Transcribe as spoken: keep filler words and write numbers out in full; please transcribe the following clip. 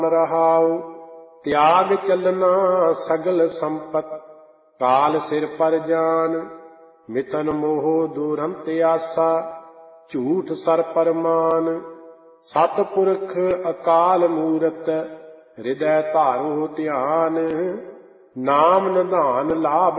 ਰਹਾਉ। ਤਿਆਗ ਚੱਲਣਾ ਸਗਲ ਸੰਪਤ, ਕਾਲ ਸਿਰ ਪਰ ਜਾਨ। ਮਿਤਨ ਮੋਹ ਦੁਰੰਤ ਆਸਾ, ਝੂਠ ਸਰ ਪਰਮਾਨ। ਸਤਿਪੁਰਖ ਅਕਾਲ ਮੂਰਤ, ਹਿਰਦੈ ਧਾਰੋ ਧਿਆਨ। ਨਾਮ ਨਿਧਾਨ ਲਾਭ